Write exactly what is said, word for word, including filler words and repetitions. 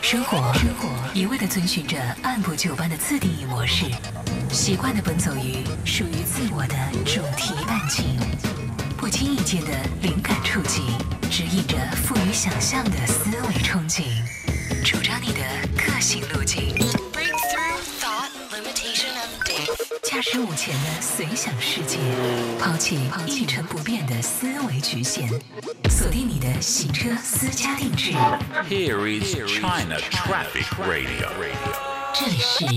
生活，生活一味地遵循着按部就班的自定义模式，习惯地奔走于属于自我的主题半径，不经意间的灵感触及，指引着富于想象的思维憧憬，主张你的个性路径。驾驶五前的随想世界，抛弃一成不变的思维局限，锁定你的行车私家定制。 Here is China Traffic Radio. 这里是